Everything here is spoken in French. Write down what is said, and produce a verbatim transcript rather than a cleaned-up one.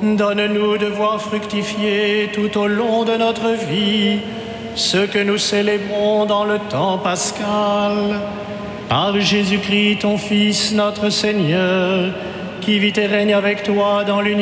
Donne-nous de voir fructifier tout au long de notre vie ce que nous célébrons dans le temps pascal. Par Jésus-Christ, ton Fils, notre Seigneur, qui vit et règne avec toi dans l'unité